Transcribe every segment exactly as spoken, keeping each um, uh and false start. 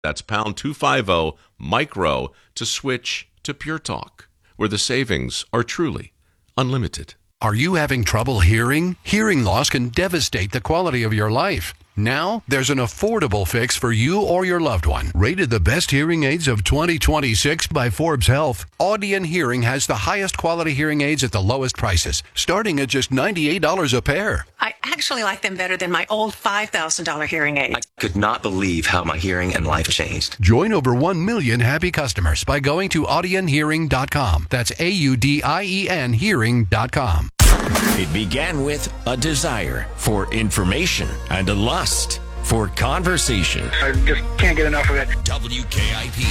That's pound two fifty micro to switch to Pure Talk, where the savings are truly unlimited. Are you having trouble hearing? Hearing loss can devastate the quality of your life. Now, there's an affordable fix for you or your loved one. Rated the best hearing aids of twenty twenty-six by Forbes Health, Audion Hearing has the highest quality hearing aids at the lowest prices, starting at just ninety-eight dollars a pair. I actually like them better than my old five thousand dollars hearing aid. I could not believe how my hearing and life changed. Join over one million happy customers by going to audion hearing dot com. That's A U D I E N hearing dot com. It began with a desire for information and a lust for conversation. I just can't get enough of it. W K I P.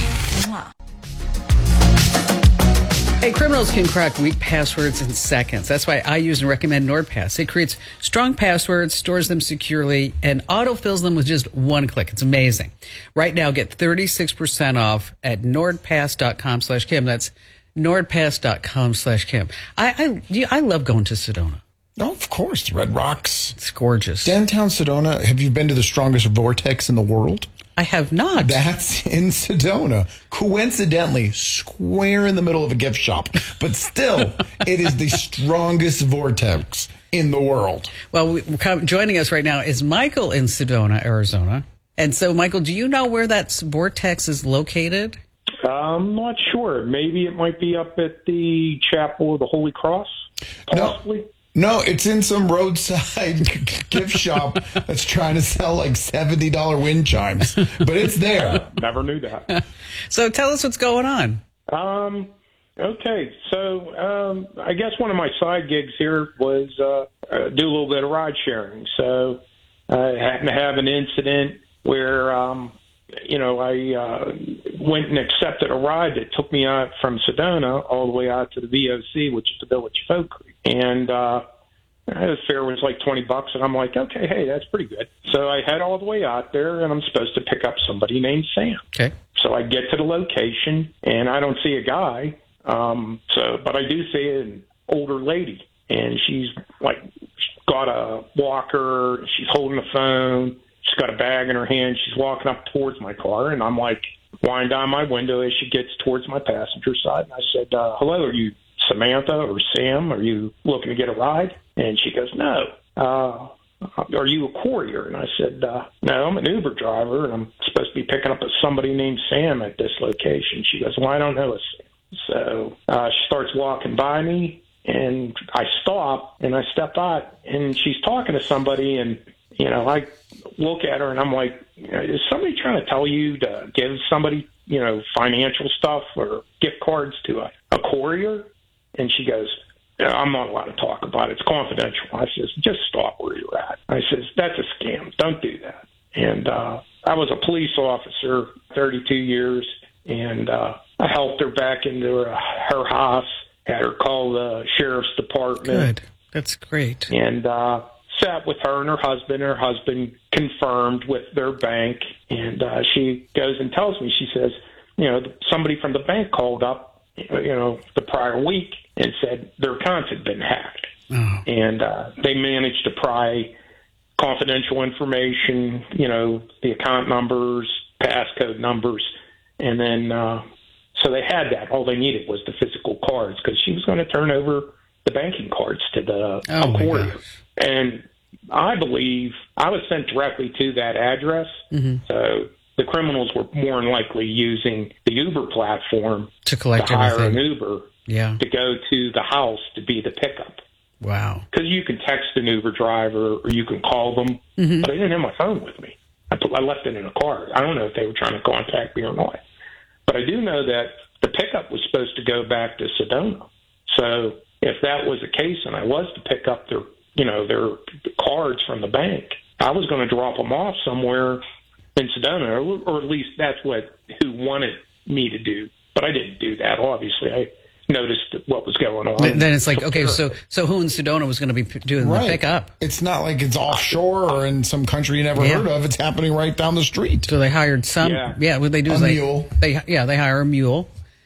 Hey, criminals can crack weak passwords in seconds. That's why I use and recommend NordPass. It creates strong passwords, stores them securely, and autofills them with just one click. It's amazing. Right now, get thirty-six percent off at nordpass dot com slash Kim. That's nordpass dot com slash Kim. I, I, I love going to Sedona. Oh, of course. Red Rocks. It's gorgeous. Downtown Sedona. Have you been to the strongest vortex in the world? I have not. That's in Sedona. Coincidentally, square in the middle of a gift shop. But still, it is the strongest vortex in the world. Well, we, joining us right now is Michael in Sedona, Arizona. And so, Michael, do you know where that vortex is located? I'm not sure. Maybe it might be up at the Chapel of the Holy Cross, possibly. No. No, it's in some roadside gift shop that's trying to sell like seventy dollars wind chimes. But it's there. Never knew that. So tell us what's going on. Um, okay, so um, I guess one of my side gigs here was uh, uh, do a little bit of ride sharing. So I happened to have an incident where, um, you know, I uh, went and accepted a ride that took me out from Sedona all the way out to the V O C, which is the Village of Oak Creek. And uh, the fare was like twenty bucks, and I'm like, okay, hey, that's pretty good. So I head all the way out there, and I'm supposed to pick up somebody named Sam. Okay. So I get to the location, and I don't see a guy. Um, so, but I do see an older lady, and she's like got a walker. She's holding a phone. She's got a bag in her hand. She's walking up towards my car, and I'm like, wind down my window as she gets towards my passenger side. And I said, uh, hello, are you Samantha or Sam? Are you looking to get a ride? And she goes, no. Uh, are you a courier? And I said, uh, no, I'm an Uber driver, and I'm supposed to be picking up somebody named Sam at this location. She goes, well, I don't know a Sam. So uh, she starts walking by me, and I stop, and I step out, and she's talking to somebody, and, you know, I look at her, and I'm like, is somebody trying to tell you to give somebody, you know, financial stuff or gift cards to a, a courier? And she goes, I'm not allowed to talk about it. It's confidential. I says, just stop where you're at. I says, that's a scam. Don't do that. And uh, I was a police officer, thirty-two years, and uh, I helped her back into her, her house, had her call the sheriff's department. Good. That's great. And uh, sat with her and her husband. Her husband confirmed with their bank, and uh, she goes and tells me, she says, you know, somebody from the bank called up, you know, the prior week and said their accounts had been hacked. Oh. And uh, they managed to pry confidential information, you know, the account numbers, passcode numbers, and then uh, so they had that. All they needed was the physical cards because she was going to turn over the banking cards to the oh courier. And I believe I was sent directly to that address, mm-hmm. so the criminals were more than likely using the Uber platform to collect to hire everything. an Uber yeah. to go to the house to be the pickup. Wow. Because you can text an Uber driver or you can call them, mm-hmm. but I didn't have my phone with me. I, put, I left it in a car. I don't know if they were trying to contact me or not. But I do know that the pickup was supposed to go back to Sedona. So if that was the case and I was to pick up their, you know, their cards from the bank, I was going to drop them off somewhere in Sedona, or, or at least that's what who wanted me to do. But I didn't do that, obviously. I noticed what was going on. Then it's like, okay, so so who in Sedona was going to be doing right. the pickup? It's not like it's offshore or in some country you never yeah. heard of. It's happening right down the street. So they hired some, yeah, yeah what they do a is mule. They, they, yeah, they hire a mule,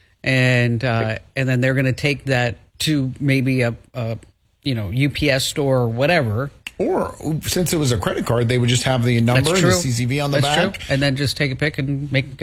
and uh, and then they're going to take that to maybe a, a, you know, U P S store or whatever. Or since it was a credit card, they would just have the number and the C C V on the That's back. True. And then just take a pic and make